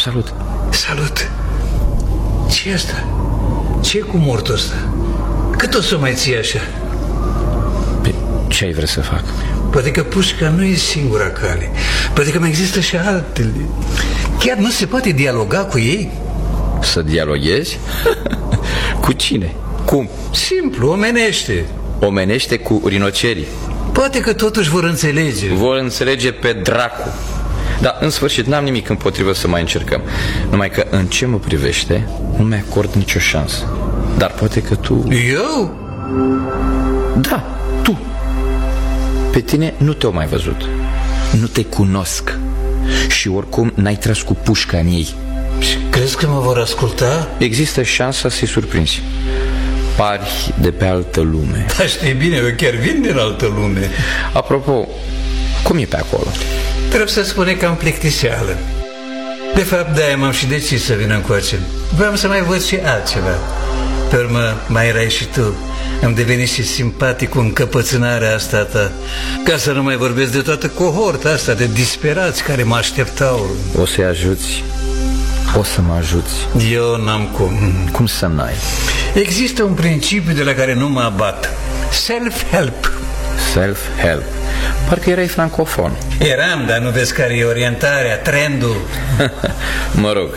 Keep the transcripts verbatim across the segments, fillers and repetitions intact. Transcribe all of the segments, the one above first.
salut. Salut. Ce e asta? Ce e cu mortul ăsta? Cât o să mai ții așa? Pe ce ai vrea să fac? Poate că pușca nu e singura cale. Poate că mai există și altele. Chiar nu se poate dialoga cu ei? Să dialoghezi? Cu cine? Cum? Simplu, omenește. Omenește cu rinocerii. Poate că totuși vor înțelege. Vor înțelege pe dracu. Dar în sfârșit n-am nimic împotrivă să mai încercăm. Numai că în ce mă privește nu mi-acord nicio șansă. Dar poate că tu... Eu? Da, tu. Pe tine nu te-au mai văzut. Nu te cunosc. Și oricum n-ai tras cu pușca în ei. Crezi că mă vor asculta? Există șansa să-i surprinzi. Pari de pe altă lume. Da, știi bine, eu chiar vin din altă lume. Apropo, cum e pe acolo? Trebuie să spune că am plictiseală. De fapt, de-aia m-am și decis să vin încoace. Vreau să mai văd și altceva. Pe urmă, mai erai și tu. Am devenit și simpatic cu încăpățânarea asta ta. Ca să nu mai vorbesc de toată cohorta asta de disperați care mă așteptau. O să-i ajuți? O să mă ajuți? Eu n-am cum. Cum să n-ai? Există un principiu de la care nu mă abat. Self-help. Self-help. Parcă erai francofon. Eram, dar nu vezi care e orientarea, trendul. Mă rog.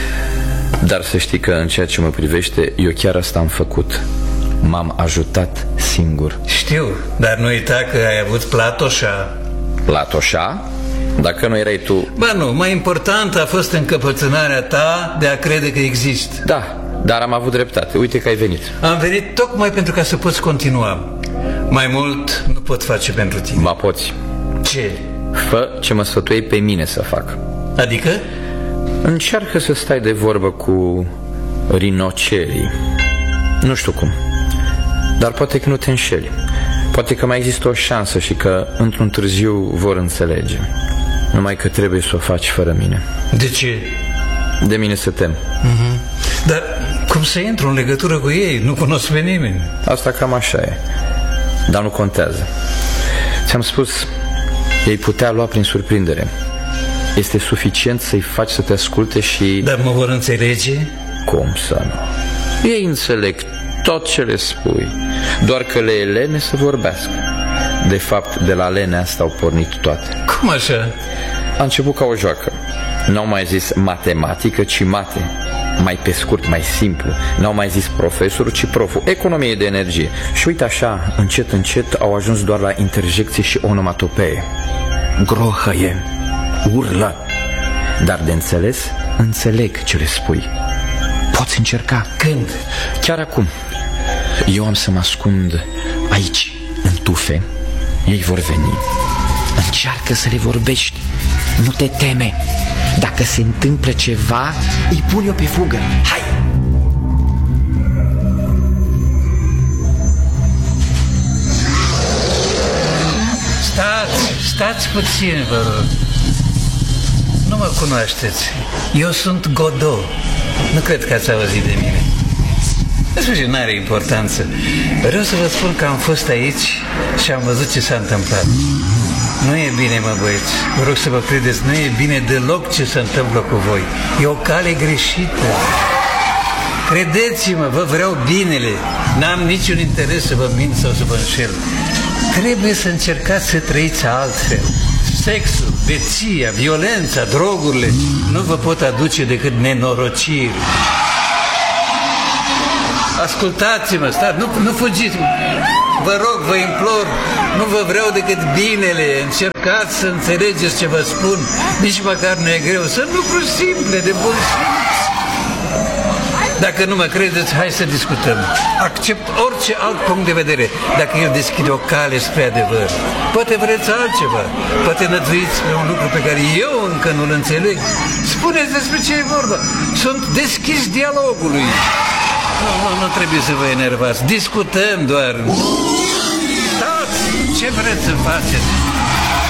Dar să știi că în ceea ce mă privește, eu chiar asta am făcut. M-am ajutat singur. Știu, dar nu uita că ai avut platoșa. Platoșa? Dacă nu erai tu... Ba nu, mai important a fost încăpățânarea ta de a crede că există. Da, dar am avut dreptate. Uite că ai venit. Am venit tocmai pentru ca să poți continua. Mai mult nu pot face pentru tine. Ba poți. Ce? Fă ce mă sfătuiei pe mine să fac. Adică? Încearcă să stai de vorbă cu rinocerii. Nu știu cum, dar poate că nu te înșeli. Poate că mai există o șansă și că într-un târziu vor înțelege. Numai că trebuie să o faci fără mine. De ce? De mine se tem. uh-huh. Dar cum să intru în legătură cu ei? Nu cunosc pe nimeni. Asta cam așa e. Dar nu contează. Ți-am spus, ei putea lua prin surprindere. Este suficient să-i faci să te asculte și... Dar mă vor înțelege? Cum să nu? Ei înțeleg tot ce le spui, doar că le e lene să vorbească. De fapt, de la lene asta au pornit toate. Cum așa? A început ca o joacă. N-au mai zis matematică, ci mate. Mai pe scurt, mai simplu. N-au mai zis profesorul, ci proful. Economie de energie. Și uite așa, încet, încet au ajuns doar la interjecție și onomatopee. Grohăie, urlă. Dar de înțeles, înțeleg ce le spui. Poți încerca. Când? Chiar acum. Eu am să mă ascund aici, în tufe. Ei vor veni. Încearcă să le vorbești. Nu te teme. Dacă se întâmplă ceva, îi pun eu pe fugă. Hai! Stați, stați puțin, vă rog. Nu mă cunoașteți. Eu sunt Godot. Nu cred că ați auzit de mine. În sfârșit, n-are importanță. Vreau să vă spun că am fost aici și am văzut ce s-a întâmplat. Nu e bine, mă băieți. Vă rog să vă credeți, nu e bine deloc ce se întâmplă cu voi. E o cale greșită. Credeți-mă, vă vreau binele. N-am niciun interes să vă mint sau să vă înșel. Trebuie să încercați să trăiți altfel. Sexul, beția, violența, drogurile nu vă pot aduce decât nenorociri. Ascultați-mă, stați, nu, nu fugiți. Vă rog, vă implor, nu vă vreau decât binele. Încercați să înțelegeți ce vă spun. Nici măcar nu e greu. Sunt lucruri simple, de bun simț. Dacă nu mă credeți, hai să discutăm. Accept orice alt punct de vedere, dacă el deschide o cale spre adevăr. Poate vreți altceva, poate nădruiți pe un lucru pe care eu încă nu-l înțeleg. Spuneți despre ce e vorba. Sunt deschis dialogului. Nu, nu, nu trebuie să vă enervați. Discutăm doar. Stați! Ce vreți să faceți?